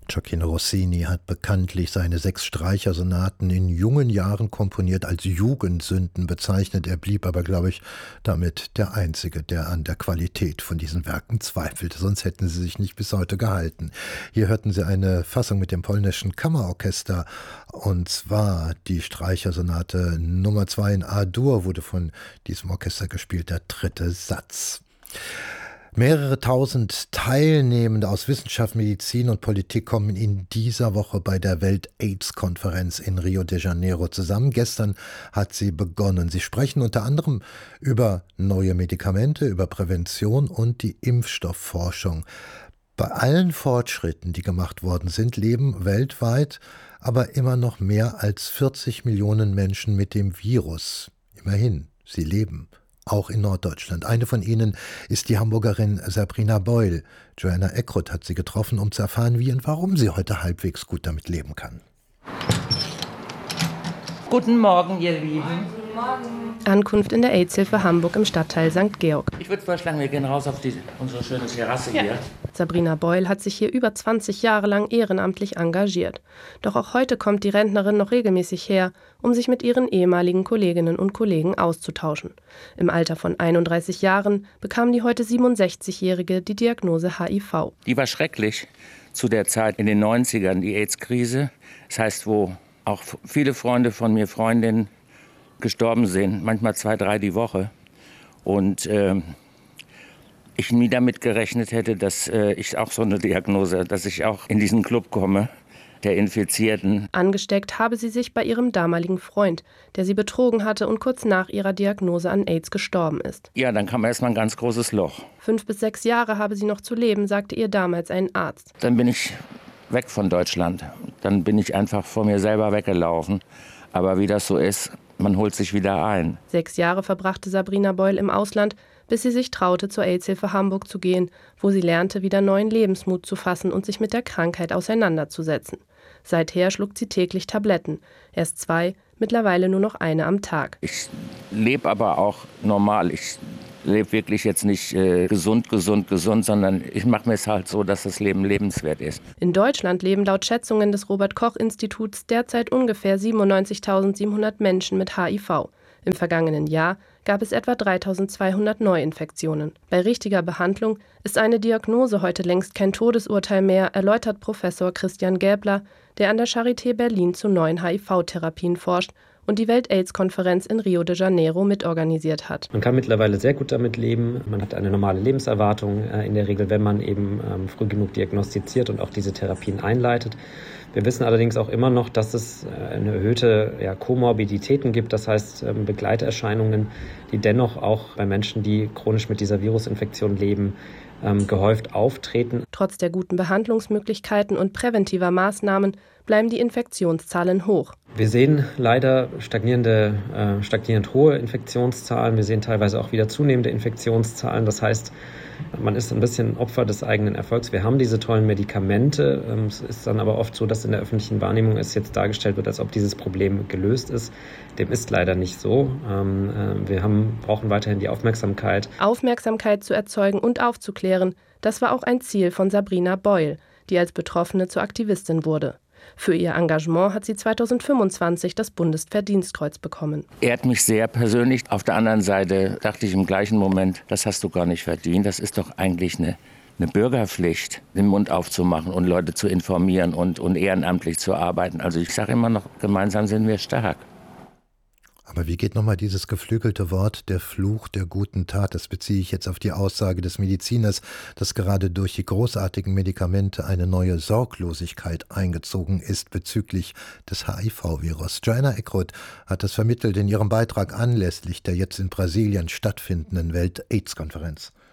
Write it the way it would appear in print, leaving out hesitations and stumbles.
Gioacchino Rossini hat bekanntlich seine 6 Streichersonaten in jungen Jahren komponiert, als Jugendsünden bezeichnet. Er blieb aber, glaube ich, damit der Einzige, der an der Qualität von diesen Werken zweifelte. Sonst hätten sie sich nicht bis heute gehalten. Hier hörten Sie eine Fassung mit dem polnischen Kammerorchester, und zwar die Streichersonate Nummer 2 in A-Dur wurde von diesem Orchester gespielt, der 3. Satz. Mehrere tausend Teilnehmende aus Wissenschaft, Medizin und Politik kommen in dieser Woche bei der Welt-AIDS-Konferenz in Rio de Janeiro zusammen. Gestern hat sie begonnen. Sie sprechen unter anderem über neue Medikamente, über Prävention und die Impfstoffforschung. Bei allen Fortschritten, die gemacht worden sind, leben weltweit aber immer noch mehr als 40 Millionen Menschen mit dem Virus. Immerhin, sie leben. Auch in Norddeutschland. Eine von ihnen ist die Hamburgerin Sabrina Beul. Joanna Eckroth hat sie getroffen, um zu erfahren, wie und warum sie heute halbwegs gut damit leben kann. Guten Morgen, ihr Lieben. Guten Morgen. Ankunft in der AIDS-Hilfe Hamburg im Stadtteil St. Georg. Ich würde vorschlagen, wir gehen raus auf unsere schöne Terrasse hier. Sabrina Beul hat sich hier über 20 Jahre lang ehrenamtlich engagiert. Doch auch heute kommt die Rentnerin noch regelmäßig her, um sich mit ihren ehemaligen Kolleginnen und Kollegen auszutauschen. Im Alter von 31 Jahren bekam die heute 67-Jährige die Diagnose HIV. Die war schrecklich zu der Zeit in den 90ern, die AIDS-Krise. Das heißt, wo auch viele Freunde von mir, Freundinnen, gestorben sind, manchmal 2, 3 die Woche. Und ich nie damit gerechnet hätte, dass ich auch so eine Diagnose, dass ich auch in diesen Club komme, der Infizierten. Angesteckt habe sie sich bei ihrem damaligen Freund, der sie betrogen hatte und kurz nach ihrer Diagnose an AIDS gestorben ist. Ja, dann kam erstmal ein ganz großes Loch. 5 bis 6 Jahre habe sie noch zu leben, sagte ihr damals ein Arzt. Dann bin ich weg von Deutschland. Dann bin ich einfach vor mir selber weggelaufen. Aber wie das so ist, man holt sich wieder ein. 6 Jahre verbrachte Sabrina Beul im Ausland, bis sie sich traute, zur AIDS-Hilfe Hamburg zu gehen, wo sie lernte, wieder neuen Lebensmut zu fassen und sich mit der Krankheit auseinanderzusetzen. Seither schluckt sie täglich Tabletten. Erst 2, mittlerweile nur noch eine am Tag. Ich lebe aber auch normal. Ich lebe wirklich jetzt nicht gesund, sondern ich mache mir es halt so, dass das Leben lebenswert ist. In Deutschland leben laut Schätzungen des Robert-Koch-Instituts derzeit ungefähr 97.700 Menschen mit HIV. Im vergangenen Jahr gab es etwa 3.200 Neuinfektionen. Bei richtiger Behandlung ist eine Diagnose heute längst kein Todesurteil mehr, erläutert Professor Christian Gäbler, der an der Charité Berlin zu neuen HIV-Therapien forscht und die Welt-AIDS-Konferenz in Rio de Janeiro mitorganisiert hat. Man kann mittlerweile sehr gut damit leben. Man hat eine normale Lebenserwartung in der Regel, wenn man eben früh genug diagnostiziert und auch diese Therapien einleitet. Wir wissen allerdings auch immer noch, dass es eine erhöhte Komorbiditäten gibt, das heißt Begleiterscheinungen, die dennoch auch bei Menschen, die chronisch mit dieser Virusinfektion leben, gehäuft auftreten. Trotz der guten Behandlungsmöglichkeiten und präventiver Maßnahmen bleiben die Infektionszahlen hoch. Wir sehen leider stagnierend hohe Infektionszahlen. Wir sehen teilweise auch wieder zunehmende Infektionszahlen. Das heißt, man ist ein bisschen Opfer des eigenen Erfolgs. Wir haben diese tollen Medikamente. Es ist dann aber oft so, dass in der öffentlichen Wahrnehmung es jetzt dargestellt wird, als ob dieses Problem gelöst ist. Dem ist leider nicht so. Wir brauchen weiterhin die Aufmerksamkeit. Aufmerksamkeit zu erzeugen und aufzuklären, das war auch ein Ziel von Sabrina Beul, die als Betroffene zur Aktivistin wurde. Für ihr Engagement hat sie 2025 das Bundesverdienstkreuz bekommen. Ehrt mich sehr persönlich. Auf der anderen Seite dachte ich im gleichen Moment, das hast du gar nicht verdient. Das ist doch eigentlich eine Bürgerpflicht, den Mund aufzumachen und Leute zu informieren und ehrenamtlich zu arbeiten. Also ich sage immer noch, gemeinsam sind wir stark. Aber wie geht nochmal dieses geflügelte Wort, der Fluch der guten Tat? Das beziehe ich jetzt auf die Aussage des Mediziners, dass gerade durch die großartigen Medikamente eine neue Sorglosigkeit eingezogen ist bezüglich des HIV-Virus. Joanna Eckroth hat das vermittelt in ihrem Beitrag anlässlich der jetzt in Brasilien stattfindenden Welt-AIDS-Konferenz.